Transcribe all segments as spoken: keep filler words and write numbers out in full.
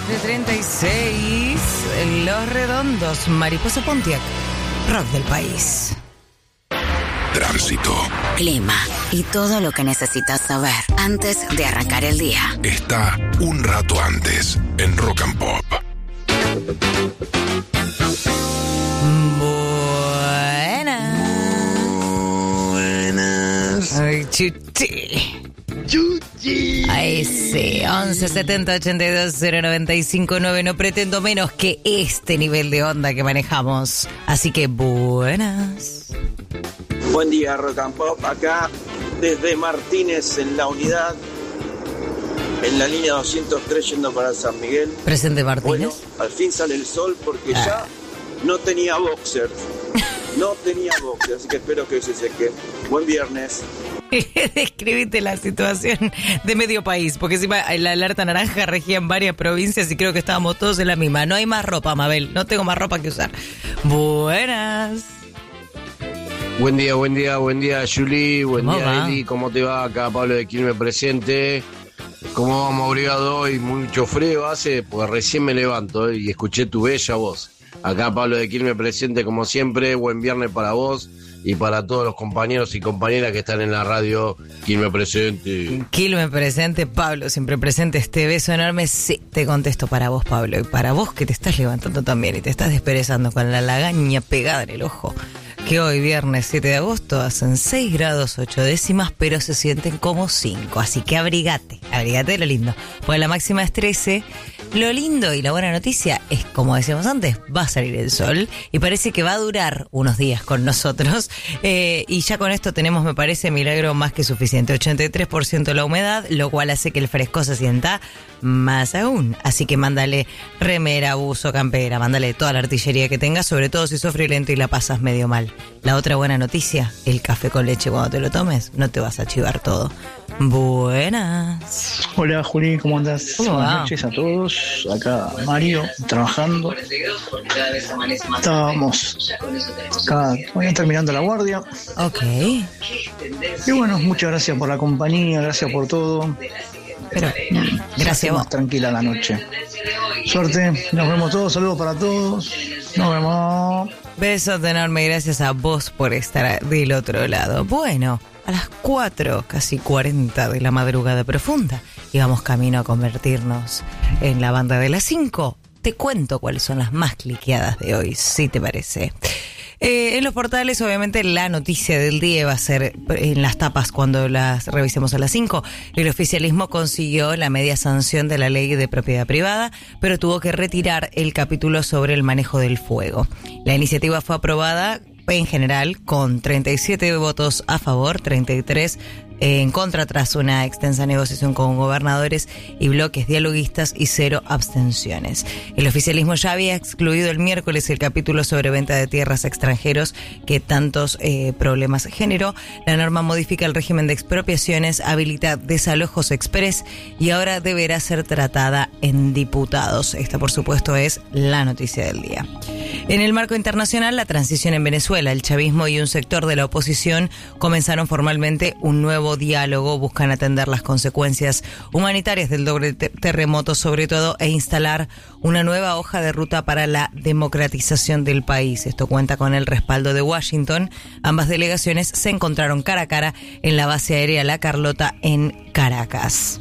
treinta y seis, Los Redondos, Mariposa Pontiac, rock del país. Tránsito, clima y todo lo que necesitas saber antes de arrancar el día. Está un rato antes en Rock and Pop. Buenas. Buenas. Ay, chuchi. Chuchi. Ay, sí, once setenta ochenta y dos cero noventa y cinco nueve. No pretendo menos que este nivel de onda que manejamos. Así que buenas. Buen día, Rock and Pop. Acá desde Martínez en la unidad, en la línea doscientos tres yendo para San Miguel. Presente Martínez. Bueno, al fin sale el sol porque ah. ya no tenía boxers. No tenía boxers, así que espero que hoy se seque. Buen viernes. Describite la situación de medio país, porque encima la alerta naranja regía en varias provincias y creo que estábamos todos en la misma. No hay más ropa, Mabel, no tengo más ropa que usar. Buenas. Buen día, buen día, buen día, Juli, buen día, va? Eli, ¿cómo te va? Acá Pablo de Quilmes presente. ¿Cómo vamos, abrigado hoy? Mucho frío hace, pues recién me levanto, ¿eh? Y escuché tu bella voz. Acá Pablo de Quilmes presente como siempre, buen viernes para vos y para todos los compañeros y compañeras que están en la radio. Quilmes presente. Quilmes presente, Pablo siempre presente. Este beso enorme, sí, te contesto para vos, Pablo, y para vos que te estás levantando también y te estás desperezando con la lagaña pegada en el ojo. Que hoy, viernes siete de agosto, hacen seis grados ocho décimas, pero se sienten como cinco. Así que abrigate, abrigate de lo lindo. Porque la máxima es trece. Lo lindo y la buena noticia es, como decíamos antes, va a salir el sol y parece que va a durar unos días con nosotros. Eh, y ya con esto tenemos, me parece, milagro más que suficiente. ochenta y tres por ciento la humedad, lo cual hace que el fresco se sienta más aún. Así que mándale remera, buzo, campera, mándale toda la artillería que tengas, sobre todo si sos friolento y la pasas medio mal. La otra buena noticia, el café con leche cuando te lo tomes, no te vas a chivar todo. Buenas. Hola Juli, ¿cómo andás? ¿Cómo Buenas va? noches a todos. Acá Mario, trabajando. Estábamos acá todavía terminando la guardia. Ok. Y bueno, muchas gracias por la compañía, gracias por todo. Pero, gracias a vos. Más tranquila la noche. Suerte, nos vemos todos, saludos para todos. Nos vemos. Besos enorme, gracias a vos por estar del otro lado. Bueno, a las cuatro, casi cuarenta de la madrugada profunda, y vamos camino a convertirnos en la banda de las cinco. Te cuento cuáles son las más cliqueadas de hoy, si te parece. Eh, en los portales, obviamente, la noticia del día va a ser en las tapas cuando las revisemos a las cinco. El oficialismo consiguió la media sanción de la ley de propiedad privada, pero tuvo que retirar el capítulo sobre el manejo del fuego. La iniciativa fue aprobada en general con treinta y siete votos a favor, treinta y tres en contra tras una extensa negociación con gobernadores y bloques dialoguistas y cero abstenciones. El oficialismo ya había excluido el miércoles el capítulo sobre venta de tierras a extranjeros que tantos eh, problemas generó. La norma modifica el régimen de expropiaciones, habilita desalojos express y ahora deberá ser tratada en diputados. Esta, por supuesto, es la noticia del día. En el marco internacional, la transición en Venezuela, el chavismo y un sector de la oposición comenzaron formalmente un nuevo diálogo, buscan atender las consecuencias humanitarias del doble te- terremoto sobre todo e instalar una nueva hoja de ruta para la democratización del país. Esto cuenta con el respaldo de Washington. Ambas delegaciones se encontraron cara a cara en la base aérea La Carlota en Caracas.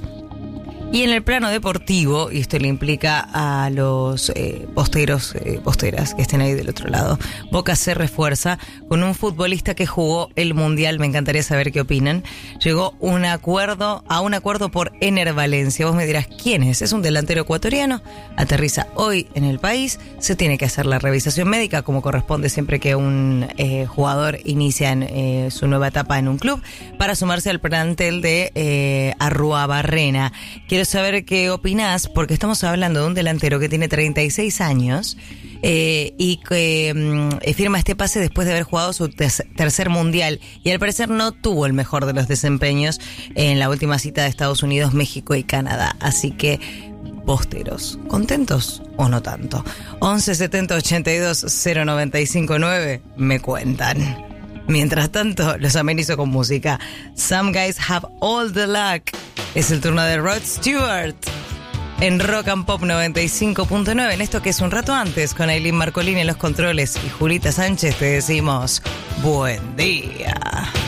Y en el plano deportivo, y esto le implica a los eh, posteros, eh, posteras que estén ahí del otro lado, Boca se refuerza con un futbolista que jugó el Mundial, me encantaría saber qué opinan. Llegó un acuerdo, a un acuerdo por Ener Valencia. Vos me dirás, ¿quién es? Es un delantero ecuatoriano, aterriza hoy en el país, se tiene que hacer la revisación médica como corresponde siempre que un eh, jugador inicia en, eh, su nueva etapa en un club, para sumarse al plantel de eh, Arruabarrena. Quiero saber qué opinás, porque estamos hablando de un delantero que tiene treinta y seis años eh, y que eh, firma este pase después de haber jugado su ter- tercer mundial y al parecer no tuvo el mejor de los desempeños en la última cita de Estados Unidos, México y Canadá. Así que, posteros, ¿contentos o no tanto? once setenta ochenta y dos cero noventa y cinco nueve, me cuentan. Mientras tanto, los amenizo con música. Some guys have all the luck. Es el turno de Rod Stewart. en Rock and Pop noventa y cinco punto nueve. En esto que es un rato antes, con Aileen Marcolini en los controles y Julita Sánchez, te decimos buen día.